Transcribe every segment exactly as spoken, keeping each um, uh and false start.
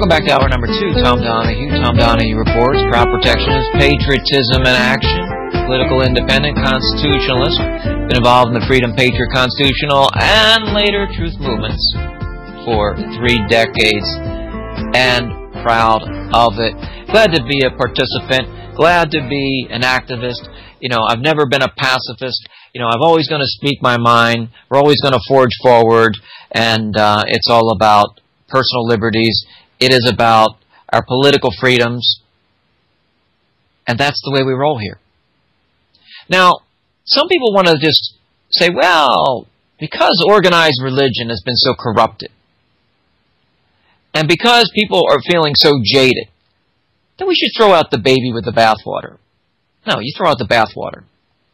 Welcome back to hour number two. Tom Donahue. Tom Donahue Reports. Crop protectionist, patriotism in action, political independent, constitutionalist. Been involved in the Freedom Patriot Constitutional and later Truth movements for three decades, and proud of it. Glad to be a participant. Glad to be an activist. You know, I've never been a pacifist. You know, I'm always going to speak my mind. We're always going to forge forward, and uh, it's all about personal liberties. It is about our political freedoms, and that's the way we roll here. Now, some people want to just say, well, because organized religion has been so corrupted, and because people are feeling so jaded, then we should throw out the baby with the bathwater. No, you throw out the bathwater.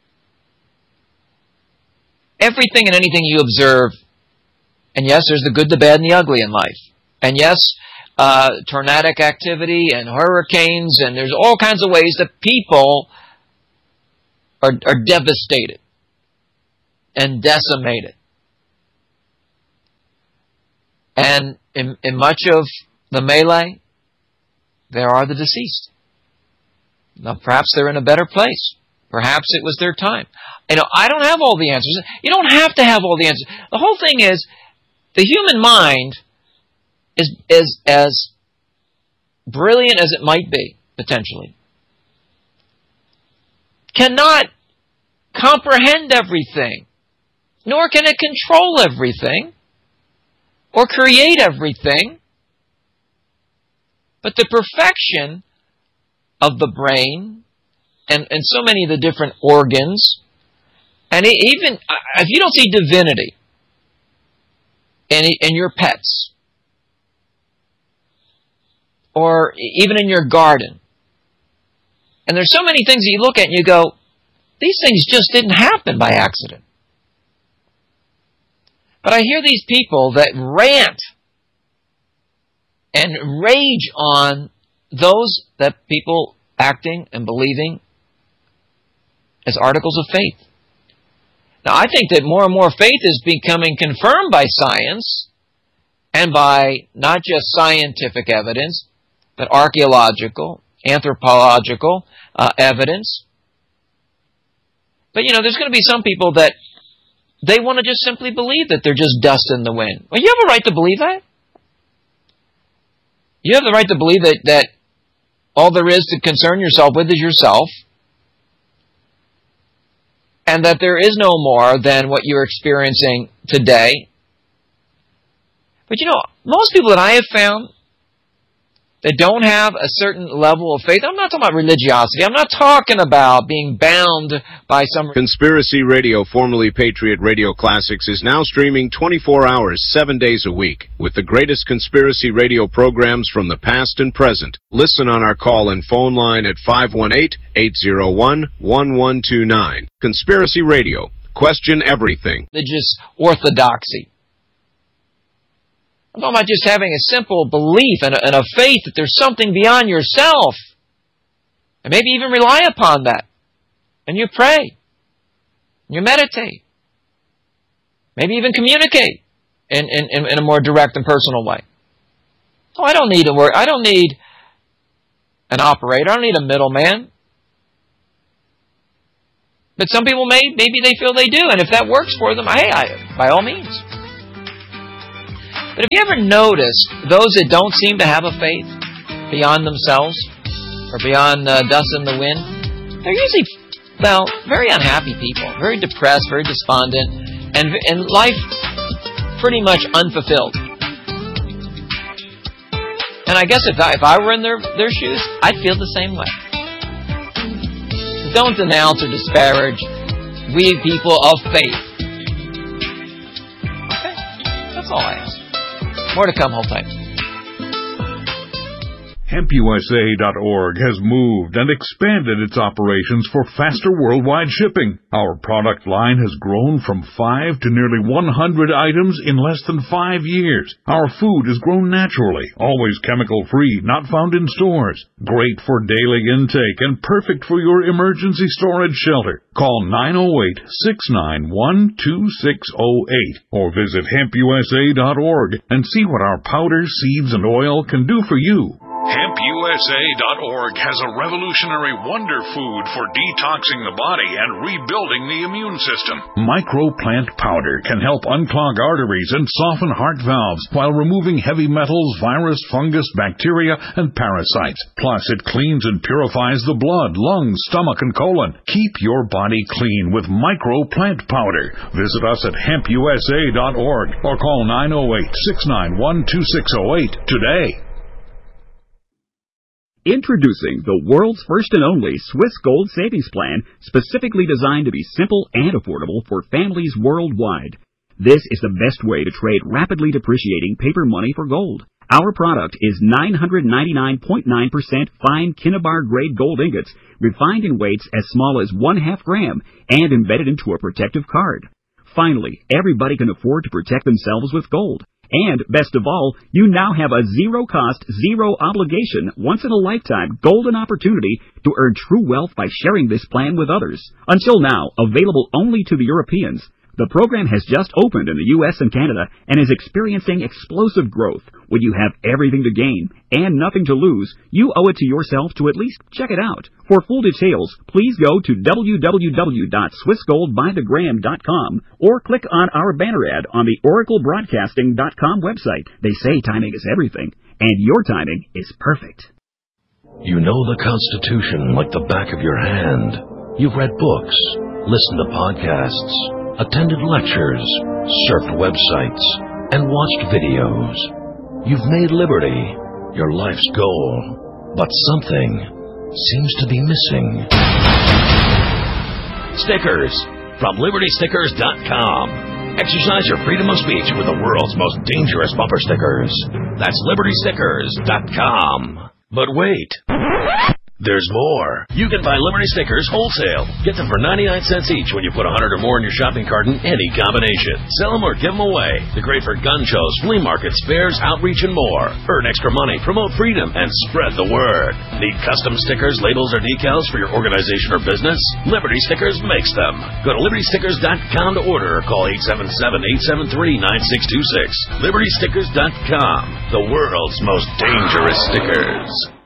Everything and anything you observe, and yes, there's the good, the bad, and the ugly in life. And yes, uh, tornadic activity and hurricanes, and there's all kinds of ways that people are, are devastated and decimated. And in, in much of the melee, there are the deceased. Now, perhaps they're in a better place. Perhaps it was their time. You know, I don't have all the answers. You don't have to have all the answers. The whole thing is, the human mind is, is as brilliant as it might be, potentially, cannot comprehend everything, nor can it control everything, or create everything. But the perfection of the brain and, and so many of the different organs, and even if you don't see divinity in, in your pets, or even in your garden, and there's so many things that you look at and you go, these things just didn't happen by accident. But I hear these people that rant and rage on those that people acting and believing as articles of faith. Now, I think that more and more faith is becoming confirmed by science, and by not just scientific evidence, but archaeological, anthropological uh, evidence. But, you know, there's going to be some people that they want to just simply believe that they're just dust in the wind. Well, you have a right to believe that. You have the right to believe that, that all there is to concern yourself with is yourself, and that there is no more than what you're experiencing today. But you know, most people that I have found that don't have a certain level of faith, I'm not talking about religiosity, I'm not talking about being bound by some... Conspiracy Radio, formerly Patriot Radio Classics, is now streaming twenty-four hours, seven days a week, with the greatest conspiracy radio programs from the past and present. Listen on our call and phone line at five one eight, eight zero one, one one two nine. Conspiracy Radio. Question everything. Religious orthodoxy. I'm talking about just having a simple belief and a, and a faith that there's something beyond yourself. And maybe even rely upon that. And you pray. And you meditate. Maybe even communicate in, in, in a more direct and personal way. So I don't need a word. I don't need an operator. I don't need a middleman. But some people may, maybe they feel they do. And if that works for them, hey, I, by all means. But have you ever noticed those that don't seem to have a faith beyond themselves or beyond uh, dust in the wind? They're usually, well, very unhappy people, very depressed, very despondent, and, and life pretty much unfulfilled. And I guess if I, if I were in their, their shoes, I'd feel the same way. Don't denounce or disparage we people of faith. Okay, that's all I ask. More to come. Hold tight. Hemp U S A dot org has moved and expanded its operations for faster worldwide shipping. Our product line has grown from five to nearly one hundred items in less than five years. Our food is grown naturally, always chemical-free, not found in stores. Great for daily intake and perfect for your emergency storage shelter. Call nine oh eight, six nine one, two six oh eight or visit hemp U S A dot org and see what our powder, seeds, and oil can do for you. hemp U S A dot org has a revolutionary wonder food for detoxing the body and rebuilding the immune system. Microplant powder can help unclog arteries and soften heart valves while removing heavy metals, virus, fungus, bacteria, and parasites. Plus, it cleans and purifies the blood, lungs, stomach, and colon. Keep your body clean with Microplant powder. Visit us at hemp U S A dot org or call nine oh eight, six nine one, two six oh eight today. Introducing the world's first and only Swiss Gold Savings Plan, specifically designed to be simple and affordable for families worldwide. This is the best way to trade rapidly depreciating paper money for gold. Our product is nine hundred ninety-nine point nine percent fine Kinnabar-grade gold ingots, refined in weights as small as one half gram, and embedded into a protective card. Finally, everybody can afford to protect themselves with gold. And, best of all, you now have a zero-cost, zero-obligation, once-in-a-lifetime golden opportunity to earn true wealth by sharing this plan with others. Until now, available only to the Europeans, the program has just opened in the U S and Canada and is experiencing explosive growth. When you have everything to gain and nothing to lose, you owe it to yourself to at least check it out. For full details, please go to w w w dot swiss gold by the gram dot com or click on our banner ad on the oracle broadcasting dot com website. They say timing is everything, and your timing is perfect. You know the Constitution like the back of your hand. You've read books, listened to podcasts, attended lectures, surfed websites, and watched videos. You've made liberty your life's goal, but something seems to be missing. Stickers from liberty stickers dot com. Exercise your freedom of speech with the world's most dangerous bumper stickers. That's liberty stickers dot com. But wait. There's more. You can buy Liberty stickers wholesale. Get them for ninety-nine cents each when you put one hundred or more in your shopping cart in any combination. Sell them or give them away. They're great for gun shows, flea markets, fairs, outreach, and more. Earn extra money, promote freedom, and spread the word. Need custom stickers, labels, or decals for your organization or business? Liberty Stickers makes them. Go to liberty stickers dot com to order or call eight seven seven, eight seven three, nine six two six. liberty stickers dot com. The world's most dangerous stickers.